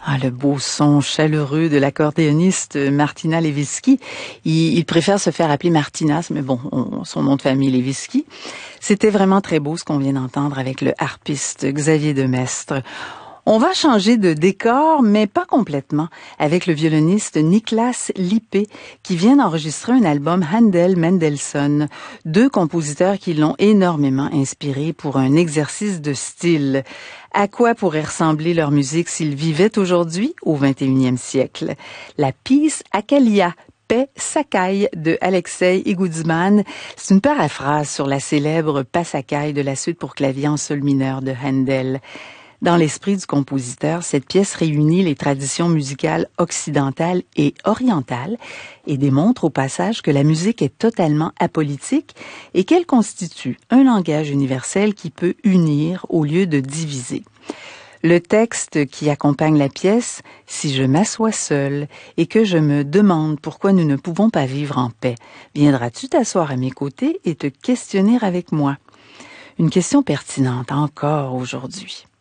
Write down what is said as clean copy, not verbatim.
Ah, le beau son chaleureux de l'accordéoniste Martina Lewinsky. Il préfère se faire appeler Martinas, mais bon, son nom de famille est Lewinsky. C'était vraiment très beau ce qu'on vient d'entendre avec le harpiste Xavier Demestre. On va changer de décor, mais pas complètement, avec le violoniste Niklas Lippe, qui vient d'enregistrer un album Handel-Mendelssohn, deux compositeurs qui l'ont énormément inspiré pour un exercice de style. À quoi pourrait ressembler leur musique s'ils vivaient aujourd'hui, au 21e siècle? La pièce Akalia, Paix Sakai de Alexei Igoudzman. C'est une paraphrase sur la célèbre Passacaille de la suite pour clavier en sol mineur de Handel. Dans l'esprit du compositeur, cette pièce réunit les traditions musicales occidentales et orientales et démontre au passage que la musique est totalement apolitique et qu'elle constitue un langage universel qui peut unir au lieu de diviser. Le texte qui accompagne la pièce, « Si je m'assois seul et que je me demande pourquoi nous ne pouvons pas vivre en paix, viendras-tu t'asseoir à mes côtés et te questionner avec moi ?» Une question pertinente encore aujourd'hui.